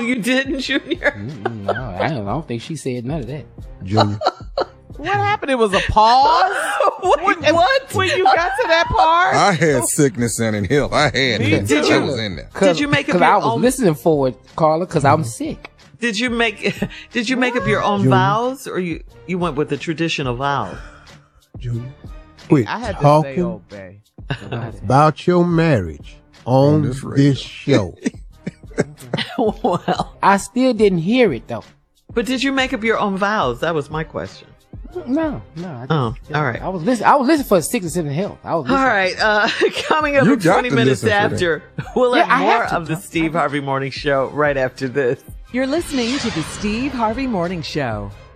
you didn't, Junior? No, I don't think she said none of that. Junior. What happened? It was a pause? Wait, what? When you got to that part? I had sickness and in hell. I had Me it. too. I was in there. Did you make up Because your I was own? listening for it, Carla, because I'm sick. Did you make up your own Junior. vows, or you went with the traditional vows? Junior. Quit I had to say talking obey. about your marriage on this this show. Well, I still didn't hear it though. but did you make up your own vows? That was my question. No. I didn't. Oh, all right. I was listening for sickness and health. I was All listening. right, coming up You at got 20 to minutes listen for that. after, we'll Yeah, have I more have to, of the Tom. Steve Harvey Morning Show right after this. You're listening to the Steve Harvey Morning Show.